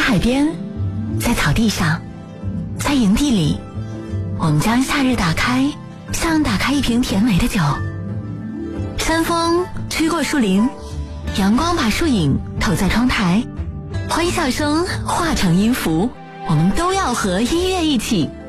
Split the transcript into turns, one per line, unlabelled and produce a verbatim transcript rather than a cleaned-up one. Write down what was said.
海边，在草地上，在营地里，我们将夏日打开，像打开一瓶甜美的酒。山风吹过树林，阳光把树影投在窗台，欢笑声化成音符，我们都要和音乐一起